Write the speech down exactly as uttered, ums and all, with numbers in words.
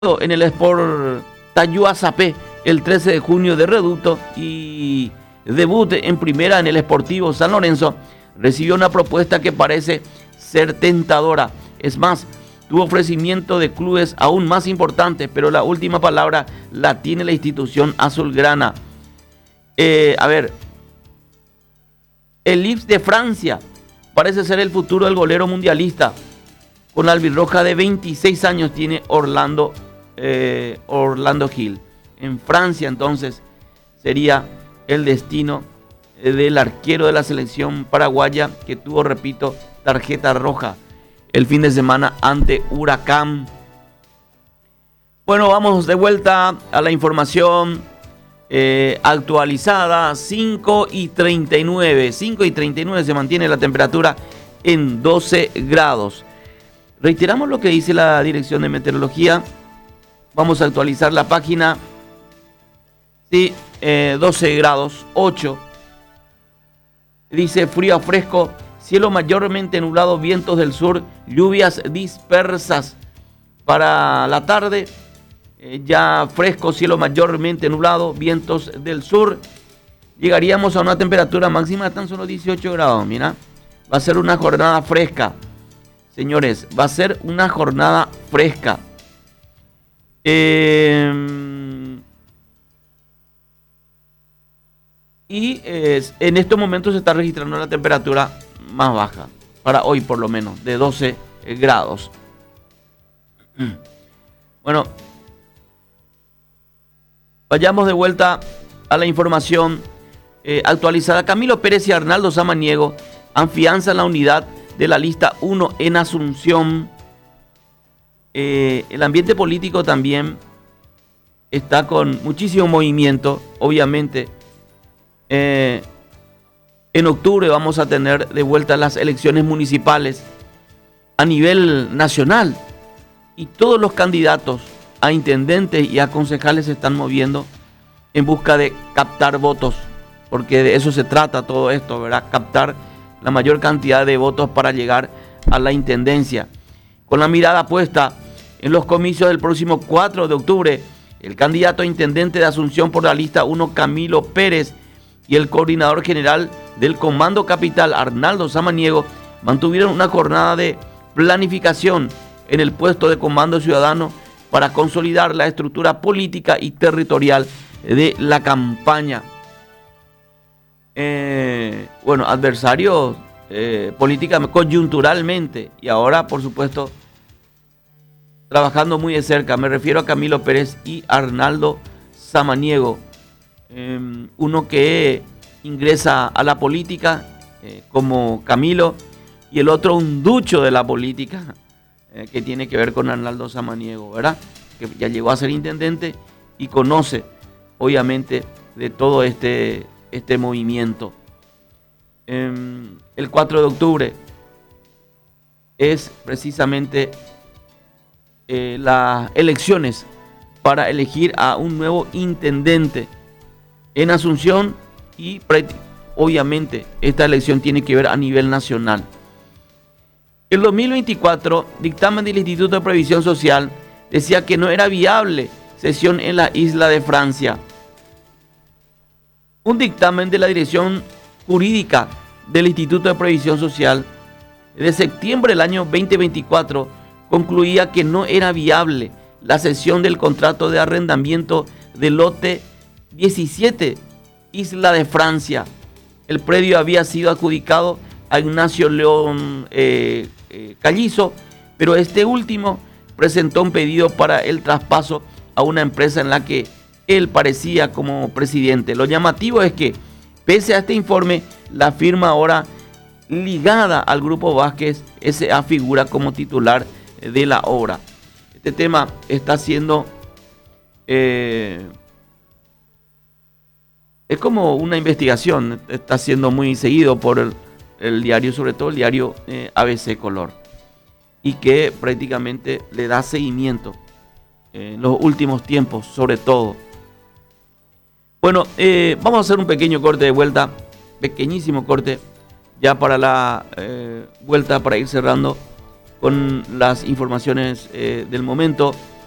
en el Sport Tayuazapé el trece de junio de Reducto y debut en primera en el Sportivo San Lorenzo, recibió una propuesta que parece ser tentadora. Es más, tuvo ofrecimiento de clubes aún más importantes, pero la última palabra la tiene la institución azulgrana. Eh, a ver, el Lille de Francia parece ser el futuro del golero mundialista. Con la albirroja de veintiséis años tiene Orlando, eh, Orlando Gil. En Francia entonces sería el destino del arquero de la selección paraguaya que tuvo, repito, tarjeta roja el fin de semana ante Huracán. Bueno, vamos de vuelta a la información eh, actualizada. cinco y treinta y nueve. cinco y treinta y nueve se mantiene la temperatura en doce grados. Reiteramos lo que dice la Dirección de Meteorología. Vamos a actualizar la página. Sí, eh, doce grados, ocho. Dice frío a fresco, cielo mayormente nublado, vientos del sur, lluvias dispersas. Para la tarde, eh, ya fresco, cielo mayormente nublado, vientos del sur. Llegaríamos a una temperatura máxima de tan solo dieciocho grados. Mira, va a ser una jornada fresca. Señores, va a ser una jornada fresca. Eh, y eh, en estos momentos se está registrando la temperatura más baja, para hoy por lo menos, de doce grados. Bueno, vayamos de vuelta a la información eh, actualizada. Camilo Pérez y Arnaldo Samaniego afianzan la unidad de la lista uno en Asunción. Eh, el ambiente político también está con muchísimo movimiento. Obviamente, eh, en octubre vamos a tener de vuelta las elecciones municipales a nivel nacional. Y todos los candidatos a intendentes y a concejales se están moviendo en busca de captar votos. Porque de eso se trata todo esto, ¿verdad? Captar la mayor cantidad de votos para llegar a la intendencia. Con la mirada puesta en los comicios del próximo cuatro de octubre, el candidato a intendente de Asunción por la lista uno, Camilo Pérez, y el coordinador general del Comando Capital, Arnaldo Samaniego, mantuvieron una jornada de planificación en el puesto de Comando Ciudadano para consolidar la estructura política y territorial de la campaña. Eh, bueno, adversarios eh, políticamente, coyunturalmente, y ahora, por supuesto, trabajando muy de cerca. Me refiero a Camilo Pérez y Arnaldo Samaniego. Eh, uno que ingresa a la política eh, como Camilo, y el otro un ducho de la política eh, que tiene que ver con Arnaldo Samaniego, ¿verdad? Que ya llegó a ser intendente y conoce, obviamente, de todo este... este movimiento. Eh, el cuatro de octubre es precisamente eh, las elecciones para elegir a un nuevo intendente en Asunción, y obviamente esta elección tiene que ver a nivel nacional. El dos mil veinticuatro, dictamen del Instituto de Previsión Social decía que no era viable sesión en la isla de Francia. Un dictamen de la Dirección Jurídica del Instituto de Previsión Social de septiembre del año veinte veinticuatro concluía que no era viable la cesión del contrato de arrendamiento del lote diecisiete, Isla de Francia. El predio había sido adjudicado a Ignacio León eh, eh, Callizo, pero este último presentó un pedido para el traspaso a una empresa en la que él parecía como presidente. Lo llamativo es que, pese a este informe, la firma ahora ligada al Grupo Vázquez S A figura como titular de la obra. Este tema está siendo... Eh, es como una investigación, está siendo muy seguido por el, el diario, sobre todo el diario eh, A B C Color, y que prácticamente le da seguimiento eh, en los últimos tiempos, sobre todo. Bueno, eh, vamos a hacer un pequeño corte de vuelta, pequeñísimo corte, ya para la eh, vuelta, para ir cerrando con las informaciones eh, del momento.